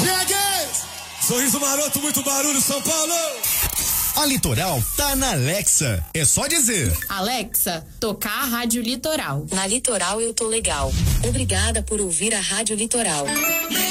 Cheguei! Sorriso maroto, muito barulho, São Paulo! A Litoral tá na Alexa. É só dizer: Alexa, tocar a Rádio Litoral. Na Litoral eu tô legal. Obrigada por ouvir a Rádio Litoral.